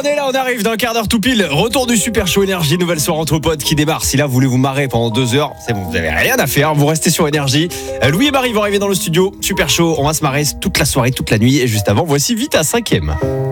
est là, on arrive dans un quart d'heure tout pile. Retour du Super Show Énergie, nouvelle soirée entre potes qui démarre. Si là vous voulez vous marrer pendant 2 heures, c'est bon, vous avez rien à faire, vous restez sur Énergie. Louis et Marie vont arriver dans le studio. Super Show, on va se marrer toute la soirée, toute la nuit. Et juste avant, voici Vite à 5e.